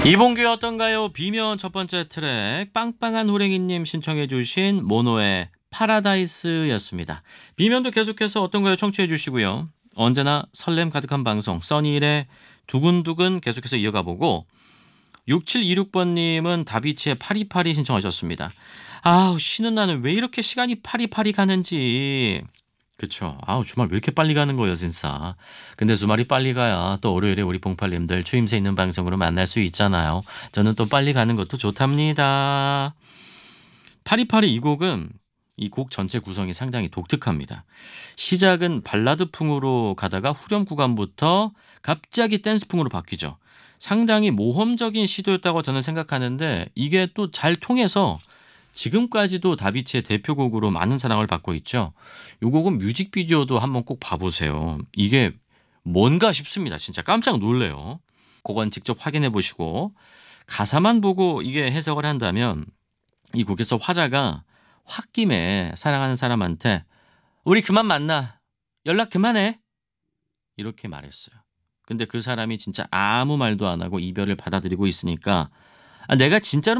이봉규 어떤가요? 비면 첫 번째 트랙 빵빵한 호랭이님 신청해 주신 모노의 파라다이스였습니다. 비면도 계속해서 어떤가요? 청취해 주시고요. 언제나 설렘 가득한 방송 써니일의 두근두근 계속해서 이어가 보고 6726번님은 다비치의 파리파리 신청하셨습니다. 아우 쉬는 날은 왜 이렇게 시간이 파리파리 가는지. 그쵸. 아우 주말 왜 이렇게 빨리 가는 거예요 진짜. 근데 주말이 빨리 가야 또 월요일에 우리 봉팔님들 추임새 있는 방송으로 만날 수 있잖아요. 저는 또 빨리 가는 것도 좋답니다. 파리파리 이 곡은 이 곡 전체 구성이 상당히 독특합니다. 시작은 발라드풍으로 가다가 후렴 구간부터 갑자기 댄스풍으로 바뀌죠. 상당히 모험적인 시도였다고 저는 생각하는데 이게 또 잘 통해서 지금까지도 다비치의 대표곡으로 많은 사랑을 받고 있죠. 이 곡은 뮤직비디오도 한번 꼭 봐보세요. 이게 뭔가 싶습니다. 진짜 깜짝 놀래요. 그건 직접 확인해 보시고 가사만 보고 이게 해석을 한다면 이 곡에서 화자가 홧김에 사랑하는 사람한테 우리 그만 만나. 연락 그만해. 이렇게 말했어요. 근데 그 사람이 진짜 아무 말도 안 하고 이별을 받아들이고 있으니까 아, 내가 진짜로